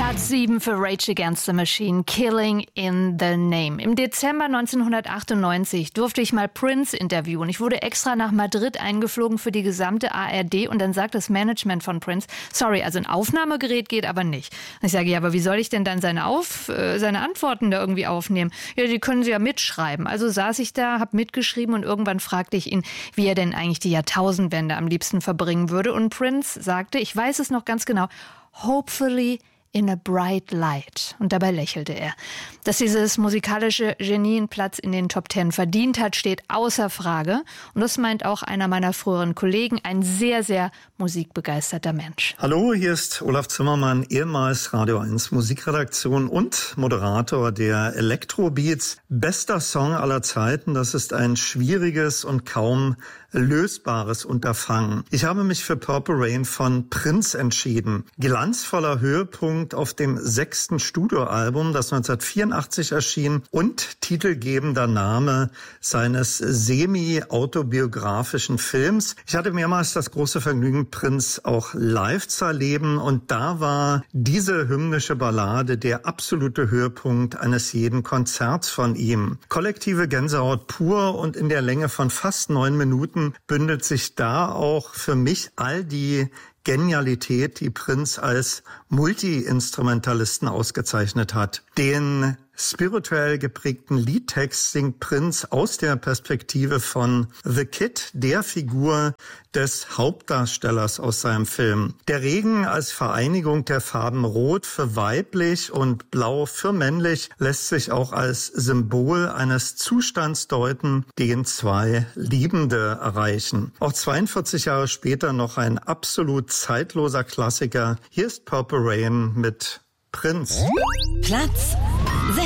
Platz 7 für Rage Against the Machine, Killing in the Name. Im Dezember 1998 durfte ich mal Prince interviewen. Ich wurde extra nach Madrid eingeflogen für die gesamte ARD und dann sagt das Management von Prince, sorry, also ein Aufnahmegerät geht aber nicht. Ich sage, ja, aber wie soll ich denn dann seine Antworten da irgendwie aufnehmen? Ja, die können Sie ja mitschreiben. Also saß ich da, habe mitgeschrieben und irgendwann fragte ich ihn, wie er denn eigentlich die Jahrtausendwende am liebsten verbringen würde. Und Prince sagte, ich weiß es noch ganz genau, hopefully in a bright light. Und dabei lächelte er. Dass dieses musikalische Genie einen Platz in den Top 10 verdient hat, steht außer Frage. Und das meint auch einer meiner früheren Kollegen, ein sehr, sehr musikbegeisterter Mensch. Hallo, hier ist Olaf Zimmermann, ehemals Radio 1 Musikredaktion und Moderator der Electrobeats. Bester Song aller Zeiten, das ist ein schwieriges und kaum lösbares Unterfangen. Ich habe mich für Purple Rain von Prince entschieden. Glanzvoller Höhepunkt auf dem 6. Studioalbum, das 1984 erschien und titelgebender Name seines semi-autobiografischen Films. Ich hatte mehrmals das große Vergnügen, Prince auch live zu erleben und da war diese hymnische Ballade der absolute Höhepunkt eines jeden Konzerts von ihm. Kollektive Gänsehaut pur und in der Länge von fast 9 Minuten bündelt sich da auch für mich all die Genialität, die Prince als Multi-Instrumentalisten ausgezeichnet hat. Den spirituell geprägten Liedtext singt Prince aus der Perspektive von The Kid, der Figur des Hauptdarstellers aus seinem Film. Der Regen als Vereinigung der Farben Rot für weiblich und Blau für männlich lässt sich auch als Symbol eines Zustands deuten, den zwei Liebende erreichen. Auch 42 Jahre später noch ein absolut zeitloser Klassiker. Hier ist Purple Rain mit Prince. Platz 6.